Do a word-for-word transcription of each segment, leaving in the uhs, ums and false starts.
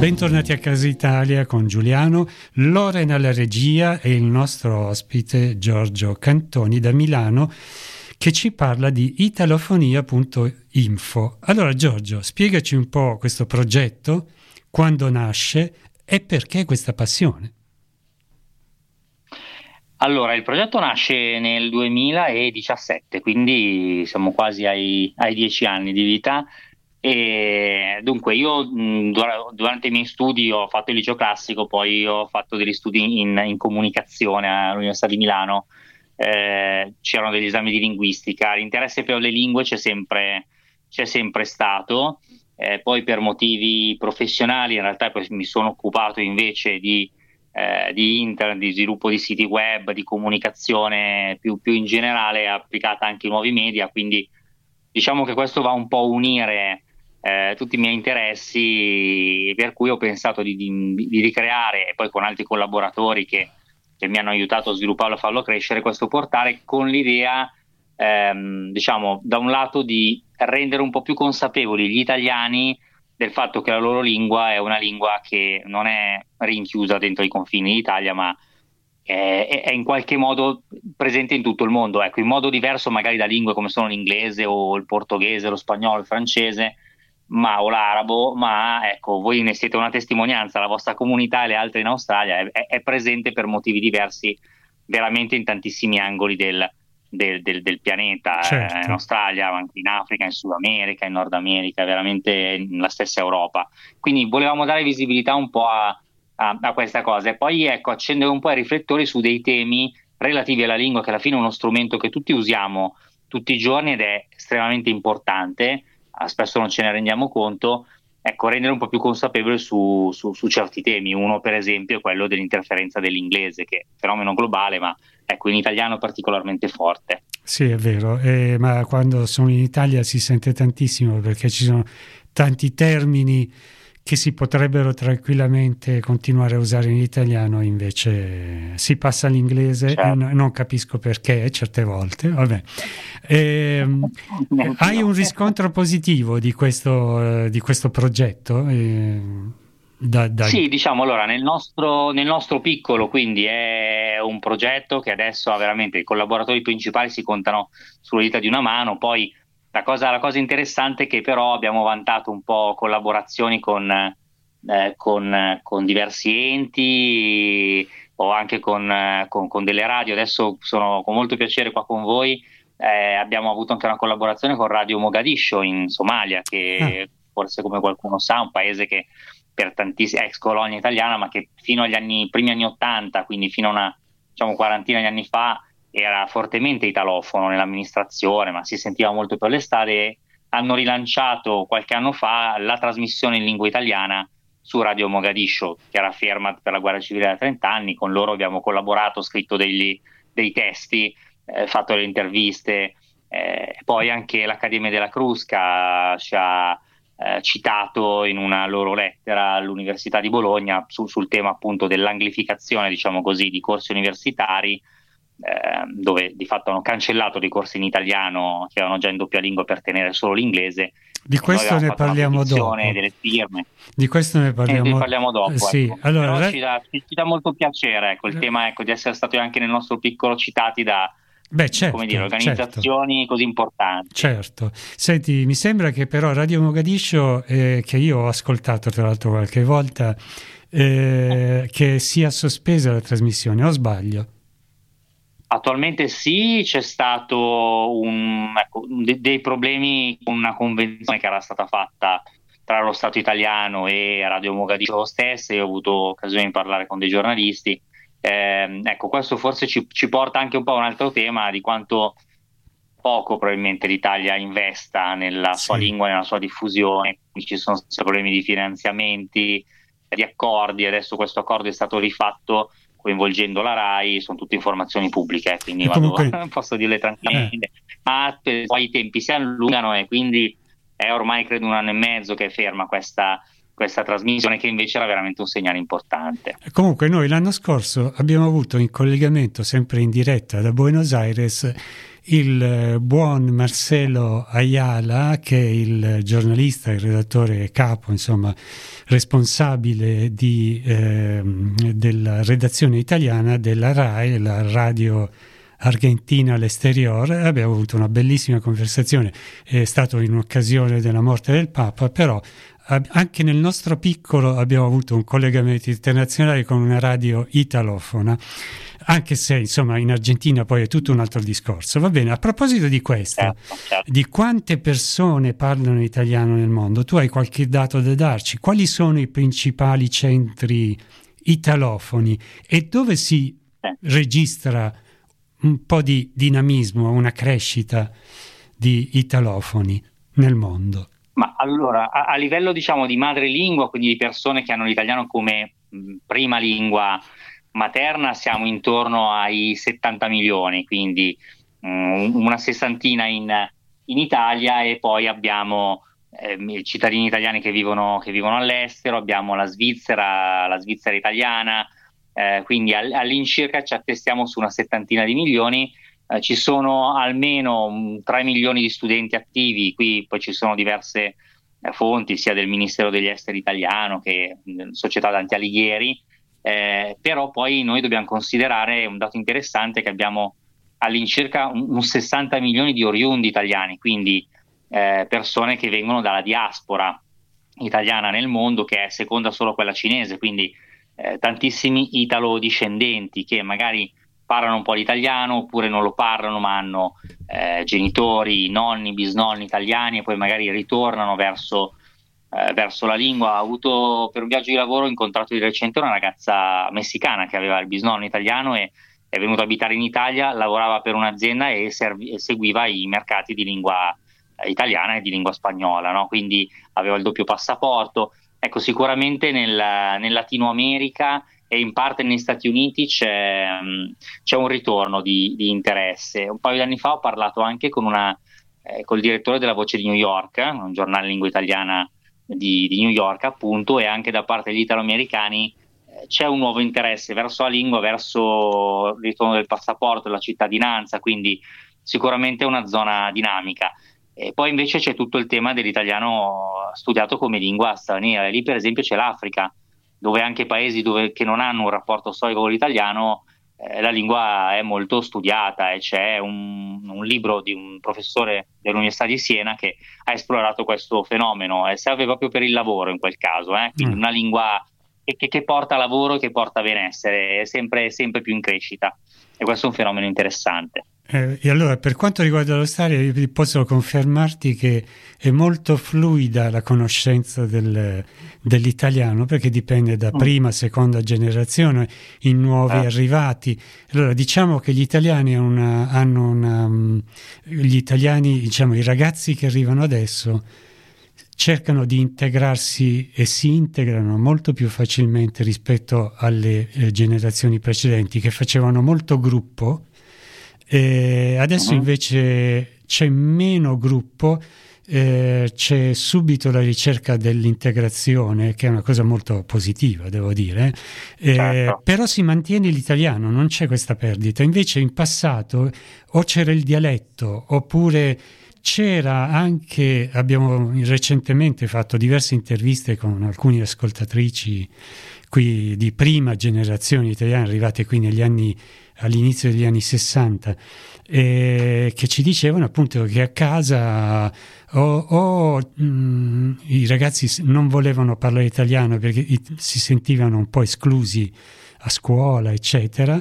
Bentornati a Casa Italia con Giuliano, Lorena alla regia e il nostro ospite Giorgio Cantoni da Milano, che ci parla di italofonia punto info. Allora Giorgio, spiegaci un po' questo progetto, quando nasce e perché questa passione. Allora, il progetto nasce nel duemiladiciassette, quindi siamo quasi ai, ai dieci anni di vita. E dunque io mh, durante i miei studi ho fatto il liceo classico, poi ho fatto degli studi in, in comunicazione all'Università di Milano. Eh, c'erano degli esami di linguistica, l'interesse per le lingue c'è sempre, c'è sempre stato. Eh, poi per motivi professionali in realtà poi mi sono occupato invece di Eh, di internet, di sviluppo di siti web, di comunicazione più, più in generale applicata anche ai nuovi media, quindi diciamo che questo va un po' a unire eh, tutti i miei interessi, per cui ho pensato di, di, di ricreare, e poi con altri collaboratori che, che mi hanno aiutato a svilupparlo e a farlo crescere, questo portale con l'idea ehm, diciamo da un lato di rendere un po' più consapevoli gli italiani del fatto che la loro lingua è una lingua che non è rinchiusa dentro i confini d'Italia, ma è, è in qualche modo presente in tutto il mondo, ecco, in modo diverso magari da lingue come sono l'inglese o il portoghese, lo spagnolo, il francese, ma o l'arabo, ma ecco, voi ne siete una testimonianza, la vostra comunità e le altre in Australia è, è presente per motivi diversi veramente in tantissimi angoli del Del, del, del pianeta, Certo. eh, in Australia, anche in Africa, in Sud America, in Nord America, veramente nella stessa Europa. Quindi volevamo dare visibilità un po' a, a, a questa cosa e poi ecco accendere un po' i riflettori su dei temi relativi alla lingua, che alla fine è uno strumento che tutti usiamo tutti i giorni ed è estremamente importante, spesso non ce ne rendiamo conto. Ecco, rendere un po' più consapevoli su, su, su certi temi. Uno per esempio è quello dell'interferenza dell'inglese, che è un fenomeno globale, ma ecco in italiano particolarmente forte. Sì, è vero, eh, ma quando sono in Italia si sente tantissimo perché ci sono tanti termini che si potrebbero tranquillamente continuare a usare in italiano, invece si passa all'inglese. Certo. E no, non capisco perché certe volte. Vabbè. Eh, hai un riscontro positivo di questo, eh, di questo progetto? Eh, da, da... Sì, diciamo allora nel nostro, nel nostro piccolo, quindi è un progetto che adesso ha veramente i collaboratori principali si contano sulle dita di una mano. Poi la cosa, la cosa interessante è che però abbiamo vantato un po' collaborazioni con, eh, con, con diversi enti o anche con, con, con delle radio. Adesso sono con molto piacere qua con voi. Eh, abbiamo avuto anche una collaborazione con Radio Mogadiscio in Somalia, che ah. forse come qualcuno sa è un paese che per tantissime ex colonia italiana, ma che fino agli anni primi anni ottanta, quindi fino a una diciamo quarantina di anni fa, era fortemente italofono nell'amministrazione, ma si sentiva molto per le strade. Hanno rilanciato qualche anno fa la trasmissione in lingua italiana su Radio Mogadiscio, che era ferma per la guerra civile da trenta anni. Con loro abbiamo collaborato, scritto degli, dei testi, eh, fatto le interviste, eh, poi anche l'Accademia della Crusca ci ha Eh, citato in una loro lettera all'Università di Bologna su, sul tema appunto dell'anglificazione, diciamo così, di corsi universitari, eh, dove di fatto hanno cancellato dei corsi in italiano che erano già in doppia lingua per tenere solo l'inglese. Di questo ne parliamo dopo. Delle firme. Di questo ne parliamo, eh, ne parliamo dopo. Sì, ecco. allora, Però ci dà, ci, ci dà molto piacere ecco, il eh. tema ecco, di essere stati anche nel nostro piccolo citati da Beh, certo, come dire, organizzazioni certo. così importanti. Certo. Senti, mi sembra che però Radio Mogadiscio, eh, che io ho ascoltato tra l'altro qualche volta, eh, che sia sospesa la trasmissione, o sbaglio? Attualmente sì, c'è stato un, ecco, de- dei problemi con una convenzione che era stata fatta tra lo Stato italiano e Radio Mogadiscio stesse. Io ho avuto occasione di parlare con dei giornalisti. Eh, ecco, questo forse ci, ci porta anche un po' a un altro tema di quanto poco probabilmente l'Italia investa nella sì. sua lingua, nella sua diffusione. Ci sono stati problemi di finanziamenti, di accordi. Adesso questo accordo è stato rifatto coinvolgendo la RAI, sono tutte informazioni pubbliche, quindi vado, comunque... posso dirle tranquillamente. Eh. Ma poi i tempi si allungano e quindi è ormai credo un anno e mezzo che è ferma questa questa trasmissione, che invece era veramente un segnale importante. Comunque noi l'anno scorso abbiamo avuto in collegamento, sempre in diretta da Buenos Aires, il buon Marcelo Ayala, che è il giornalista, il redattore capo, insomma responsabile di, eh, della redazione italiana della RAI, la radio argentina all'esterior. Abbiamo avuto una bellissima conversazione, è stato in occasione della morte del Papa, però anche nel nostro piccolo abbiamo avuto un collegamento internazionale con una radio italofona, anche se insomma in Argentina poi è tutto un altro discorso. Va bene, a proposito di questo, certo, certo. di quante persone parlano italiano nel mondo, tu hai qualche dato da darci? Quali sono i principali centri italofoni e dove si eh. registra un po' di dinamismo, una crescita di italofoni nel mondo? Ma allora, a, a livello diciamo di madrelingua, quindi di persone che hanno l'italiano come mh, prima lingua materna, siamo intorno ai settanta milioni, quindi mh, una sessantina in, in Italia, e poi abbiamo eh, cittadini italiani che vivono, che vivono all'estero, abbiamo la Svizzera, la Svizzera italiana, eh, quindi all, all'incirca ci attestiamo su una settantina di milioni. Eh, ci sono almeno um, tre milioni di studenti attivi, qui poi ci sono diverse eh, fonti, sia del Ministero degli Esteri italiano che mh, Società Dante Alighieri, eh, però poi noi dobbiamo considerare un dato interessante, che abbiamo all'incirca un, un sessanta milioni di oriundi italiani, quindi eh, persone che vengono dalla diaspora italiana nel mondo, che è seconda solo a quella cinese, quindi eh, tantissimi italo-discendenti che magari parlano un po' l'italiano, oppure non lo parlano ma hanno eh, genitori, nonni, bisnonni italiani, e poi magari ritornano verso, eh, verso la lingua. Ho avuto, per un viaggio di lavoro, ho incontrato di recente una ragazza messicana che aveva il bisnonno italiano e è venuta a abitare in Italia, lavorava per un'azienda e, serv- e seguiva i mercati di lingua eh, italiana e di lingua spagnola, no? Quindi aveva il doppio passaporto. Ecco, sicuramente nel, nel Latino America e in parte negli Stati Uniti c'è, c'è un ritorno di, di interesse. Un paio di anni fa ho parlato anche con una, eh, col direttore della Voce di New York, un giornale in lingua italiana di, di New York appunto, e anche da parte degli italoamericani eh, c'è un nuovo interesse verso la lingua, verso il ritorno del passaporto, della cittadinanza, quindi sicuramente è una zona dinamica. E poi invece c'è tutto il tema dell'italiano studiato come lingua straniera, e lì per esempio c'è l'Africa, dove anche paesi dove, che non hanno un rapporto storico con l'italiano, eh, la lingua è molto studiata, e c'è un, un libro di un professore dell'Università di Siena che ha esplorato questo fenomeno, e serve proprio per il lavoro in quel caso, eh? Quindi mm. una lingua che, che, che porta lavoro e che porta benessere, è sempre, sempre più in crescita, e questo è un fenomeno interessante. Eh, e allora, per quanto riguarda l'Australia, posso confermarti che è molto fluida la conoscenza del, dell'italiano, perché dipende da prima, seconda generazione, i nuovi ah. arrivati. Allora, diciamo che gli italiani una, hanno una, gli italiani, diciamo, i ragazzi che arrivano adesso cercano di integrarsi e si integrano molto più facilmente rispetto alle eh, generazioni precedenti, che facevano molto gruppo. Eh, adesso uh-huh. invece c'è meno gruppo, eh, c'è subito la ricerca dell'integrazione, che è una cosa molto positiva, devo dire, eh, certo. Però si mantiene l'italiano, non c'è questa perdita. Invece in passato o c'era il dialetto, oppure c'era anche, abbiamo recentemente fatto diverse interviste con alcune ascoltatrici qui di prima generazione italiana, arrivate qui negli anni all'inizio degli anni sessanta, eh, che ci dicevano appunto che a casa o, o mh, i ragazzi non volevano parlare italiano perché i, si sentivano un po' esclusi a scuola, eccetera,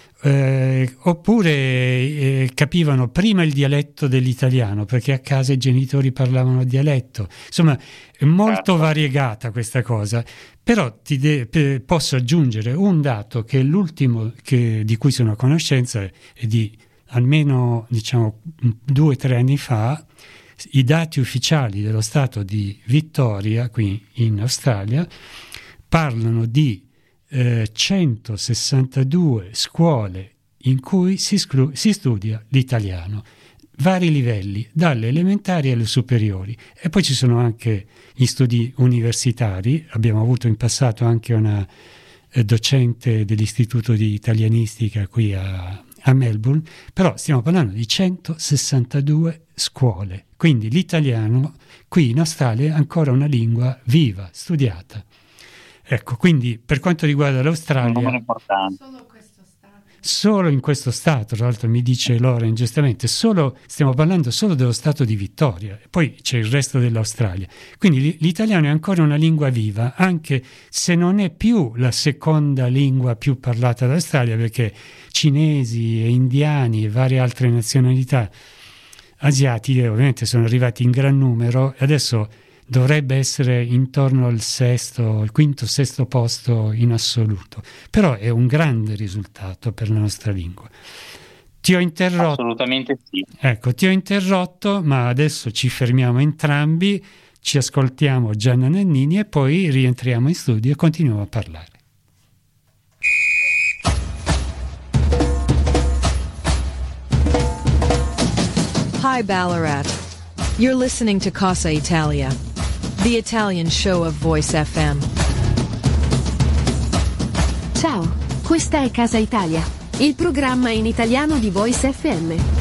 eh, oppure eh, capivano prima il dialetto dell'italiano perché a casa i genitori parlavano dialetto. Insomma, è molto variegata questa cosa. Però ti de- p- posso aggiungere un dato che è l'ultimo che, di cui sono a conoscenza, è di almeno diciamo due o tre anni fa. I dati ufficiali dello Stato di Victoria, qui in Australia, parlano di eh, centosessantadue scuole in cui si, scru- si studia l'italiano. vari livelli, dalle elementari alle superiori. E poi ci sono anche gli studi universitari. Abbiamo avuto in passato anche una eh, docente dell'Istituto di Italianistica qui a, a Melbourne, però stiamo parlando di centosessantadue scuole. Quindi l'italiano qui in Australia è ancora una lingua viva, studiata. Ecco, quindi per quanto riguarda l'Australia, un importante. Solo questo stato. Solo in questo stato, tra l'altro mi dice Loren giustamente, solo, stiamo parlando solo dello stato di Vittoria, e poi c'è il resto dell'Australia. Quindi l'italiano è ancora una lingua viva, anche se non è più la seconda lingua più parlata dall'Australia, perché cinesi e indiani e varie altre nazionalità asiatiche ovviamente sono arrivati in gran numero e adesso dovrebbe essere intorno al sesto, il quinto, sesto posto in assoluto. Però è un grande risultato per la nostra lingua. Ti ho interrotto. Assolutamente sì. Ecco, ti ho interrotto, ma adesso ci fermiamo entrambi, ci ascoltiamo Gianna Nannini e poi rientriamo in studio e continuiamo a parlare. Hi Ballarat. You're listening to Casa Italia, the Italian show of Voice F M. Ciao, questa è Casa Italia, il programma in italiano di Voice F M.